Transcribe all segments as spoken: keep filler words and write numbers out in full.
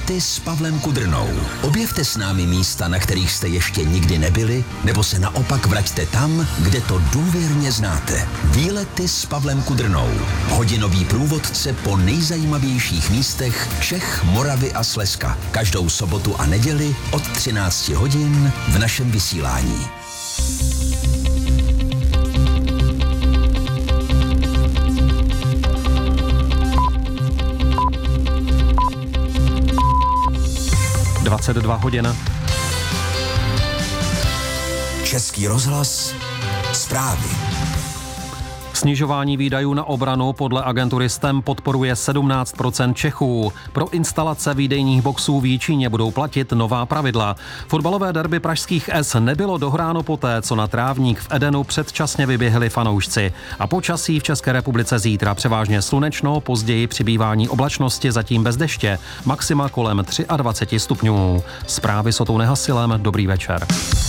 Výlety s Pavlem Kudrnou. Objevte s námi místa, na kterých jste ještě nikdy nebyli, nebo se naopak vraťte tam, kde to důvěrně znáte. Výlety s Pavlem Kudrnou. Hodinový průvodce po nejzajímavějších místech Čech, Moravy a Slezska. Každou sobotu a neděli od třinácti hodin v našem vysílání. dvacet dva hodin. Český rozhlas, zprávy. Snižování výdajů na obranu podle agentury S T E M podporuje sedmnáct procent Čechů. Pro instalace výdejních boxů v Jičíně budou platit nová pravidla. Fotbalové derby pražských S nebylo dohráno poté, co na trávník v Edenu předčasně vyběhli fanoušci. A počasí v České republice zítra převážně slunečno, později přibývání oblačnosti, zatím bez deště. Maxima kolem dvacet tři stupňů. Zprávy s Otou Nehasilem, dobrý večer.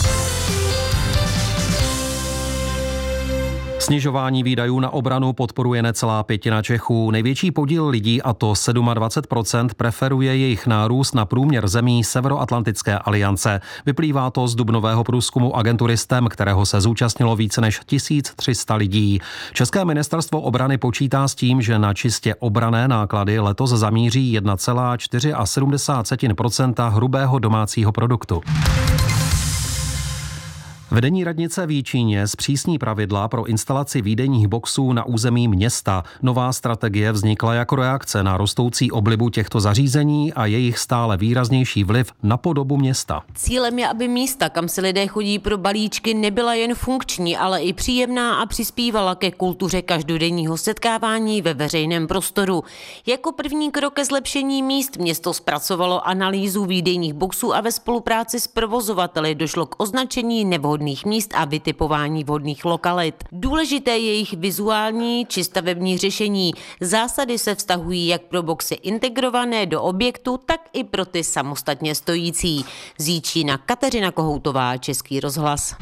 Snižování výdajů na obranu podporuje necelá pětina Čechů. Největší podíl lidí, a to dvacet sedm procent, preferuje jejich nárůst na průměr zemí Severoatlantické aliance. Vyplývá to z dubnového průzkumu agentury S T E M, kterého se zúčastnilo více než tisíc tři sta lidí. České ministerstvo obrany počítá s tím, že na čistě obranné náklady letos zamíří jedna celá sedmdesát čtyři procenta hrubého domácího produktu. Vedení radnice v Jičíně zpřísní pravidla pro instalaci výdejních boxů na území města. Nová strategie vznikla jako reakce na rostoucí oblibu těchto zařízení a jejich stále výraznější vliv na podobu města. Cílem je, aby místa, kam si lidé chodí pro balíčky, nebyla jen funkční, ale i příjemná a přispívala ke kultuře každodenního setkávání ve veřejném prostoru. Jako první krok ke zlepšení míst město zpracovalo analýzu výdejních boxů a ve spolupráci s provozovateli došlo k označení nevhodných míst a vytipování vhodných lokalit. Důležité je jejich vizuální či stavební řešení. Zásady se vztahují jak pro boxy integrované do objektu, tak i pro ty samostatně stojící. Z Jičína Kateřina Kohoutová, Český rozhlas.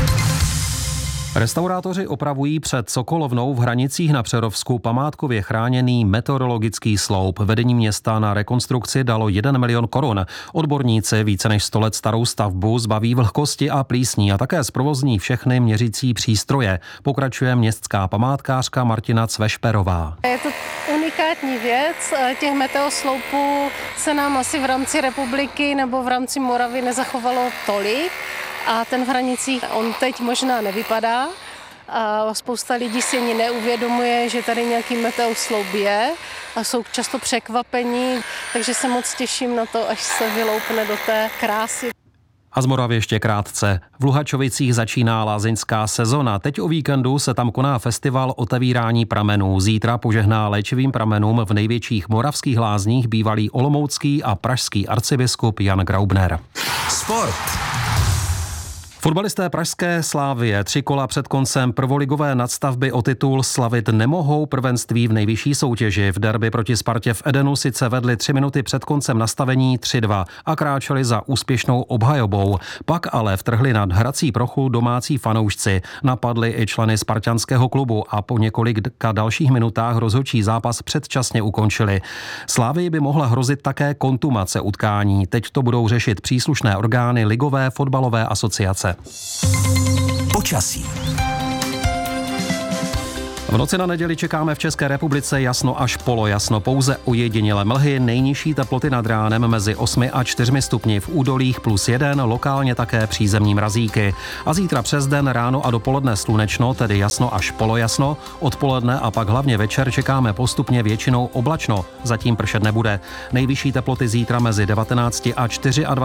Restaurátoři opravují před Sokolovnou v Hranicích na Přerovsku památkově chráněný meteorologický sloup. Vedení města na rekonstrukci dalo jeden milion korun. Odborníci více než sto let starou stavbu zbaví vlhkosti a plísní a také zprovozní všechny měřící přístroje. Pokračuje městská památkářka Martina Cvešperová. Je to unikátní věc. Těch meteosloupů se nám asi v rámci republiky nebo v rámci Moravy nezachovalo tolik. A ten v Hranicích, on teď možná nevypadá. A spousta lidí si ani neuvědomuje, že tady nějaký meteosloup je a jsou často překvapení, takže se moc těším na to, až se vyloupne do té krásy. A z Moravy ještě krátce. V Luhačovicích začíná lázeňská sezona. Teď o víkendu se tam koná festival otevírání pramenů. Zítra požehná léčivým pramenům v největších moravských lázních bývalý olomoucký a pražský arcibiskup Jan Graubner. Sport. Fotbalisté pražské Slavie tři kola před koncem prvoligové nadstavby o titul slavit nemohou prvenství v nejvyšší soutěži. V derby proti Spartě v Edenu sice vedli tři minuty před koncem nastavení tři dva a kráčeli za úspěšnou obhajobou. Pak ale vtrhli nad hrací plochu domácí fanoušci. Napadli i členy spartanského klubu a po několika dalších minutách rozhodčí zápas předčasně ukončili. Slavii by mohla hrozit také kontumace utkání. Teď to budou řešit příslušné orgány Ligové fotbalové asociace. Počasí. V noci na neděli čekáme v České republice jasno až polojasno, pouze ojedinělé mlhy, nejnižší teploty nad ránem mezi osmi a čtyřmi stupni, v údolích plus jeden, lokálně také přízemní mrazíky. A zítra přes den, ráno a dopoledne slunečno, tedy jasno až polojasno, odpoledne a pak hlavně večer čekáme postupně většinou oblačno, zatím pršet nebude. Nejvyšší teploty zítra mezi devatenácti a dvaceti čtyřmi